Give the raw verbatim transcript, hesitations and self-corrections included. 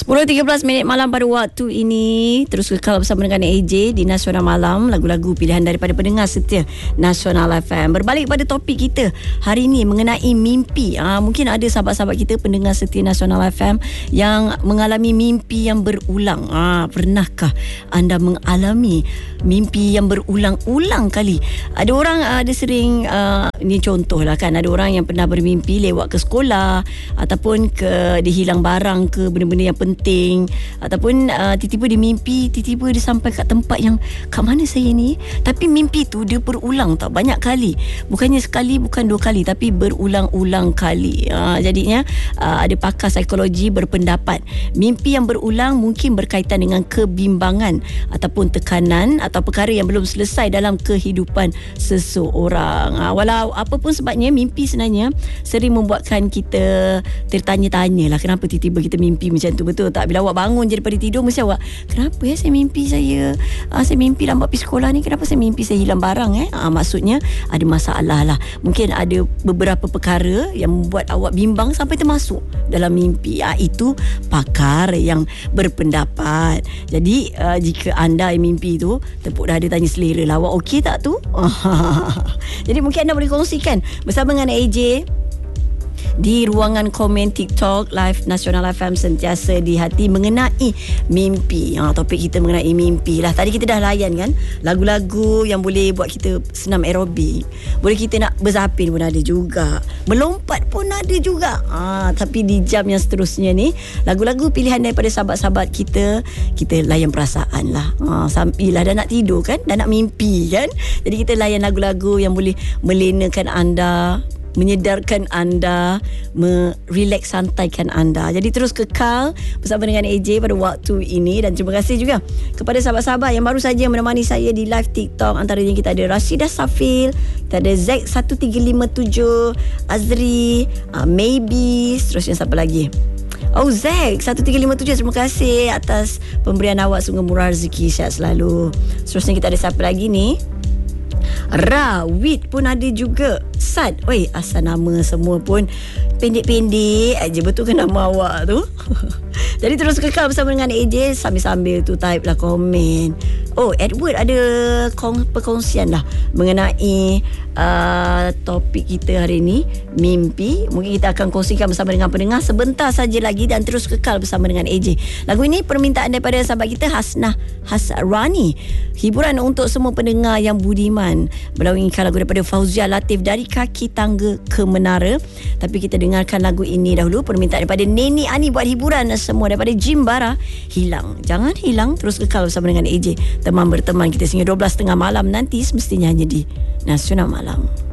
sepuluh tiga belas minit malam pada waktu ini. Terus kekal bersama dengan A J di Nasional Malam. Lagu-lagu pilihan daripada pendengar setia Nasional F M. Berbalik pada topik kita hari ini mengenai mimpi. ha, Mungkin ada sahabat-sahabat kita pendengar setia Nasional F M yang mengalami mimpi yang berulang. ha, Pernahkah anda mengalami mimpi yang berulang-ulang kali? Ada orang ada sering uh, Ini contoh lah kan, ada orang yang pernah bermimpi lewat ke sekolah, ataupun ke dia hilang barang ke, benda-benda yang penting, ataupun uh, tiba-tiba dia mimpi, tiba-tiba dia sampai kat tempat yang kat mana saya ni. Tapi mimpi tu dia berulang tau, banyak kali. Bukannya sekali, bukan dua kali, tapi berulang-ulang kali. uh, Jadinya uh, ada pakar psikologi berpendapat mimpi yang berulang mungkin berkaitan dengan kebimbangan ataupun tekanan atau perkara yang belum selesai dalam kehidupan seseorang. uh, Walau apa pun sebabnya, mimpi sebenarnya sering membuatkan kita tertanya-tanya lah, kenapa tiba-tiba kita mimpi macam tu, betul tak? Bila awak bangun je daripada tidur, mesti awak, kenapa ya saya mimpi saya uh, saya mimpi lambat pergi sekolah ni, kenapa saya mimpi saya hilang barang eh? Uh, maksudnya ada masalah lah. Mungkin ada beberapa perkara yang membuat awak bimbang sampai termasuk dalam mimpi. uh, Itu pakar yang berpendapat. Jadi uh, jika anda yang mimpi tu, tepuk dah ada tanya selera lah, awak okey tak tu? Jadi mungkin anda boleh kongsikan bersama dengan A J di ruangan komen TikTok Live Nasional F M sentiasa di hati mengenai mimpi. ha, Topik kita mengenai mimpi lah. Tadi kita dah layan kan lagu-lagu yang boleh buat kita senam aerobik, boleh kita nak berzapin pun ada juga, melompat pun ada juga. ha, Tapi di jam yang seterusnya ni, lagu-lagu pilihan daripada sahabat-sahabat kita, kita layan perasaan lah. ha, Sampilah dah nak tidur kan, dah nak mimpi kan. Jadi kita layan lagu-lagu yang boleh melenakan anda, menyedarkan anda, merelax santaikan anda. Jadi terus kekal bersama dengan A J pada waktu ini. Dan terima kasih juga kepada sahabat-sahabat yang baru saja menemani saya di live TikTok. Antaranya kita ada Rashidah Safil, kita ada Z satu tiga lima tujuh, Azri, uh, Maybe, seterusnya siapa lagi? Oh, Zack satu tiga lima tujuh, terima kasih atas pemberian awak, sungguh murah rezeki, sihat selalu. Seterusnya kita ada siapa lagi ni? Rawit pun ada juga. Sad, oi, asal nama semua pun pendek-pendek aja, betul ke nama awak tu? Jadi terus kekal bersama dengan A J, sambil-sambil tu type lah komen. Oh, Edward ada kong, perkongsian lah mengenai uh, topik kita hari ni, mimpi. Mungkin kita akan kongsikan bersama dengan pendengar sebentar saja lagi. Dan terus kekal bersama dengan A J. Lagu ini permintaan daripada sahabat kita Hasnah Hasrani. Hiburan untuk semua pendengar yang budiman. Beliau inginkan lagu daripada Fauzia Latif, Dari Kaki Tangga ke Menara. Tapi kita dengarkan lagu ini dahulu, permintaan daripada Neni Ani buat hiburan semua daripada Jimbara, Hilang. Jangan hilang, terus kekal bersama dengan A J, teman berteman kita sehingga dua belas tiga puluh malam nanti, semestinya hanya di Nasional Malam.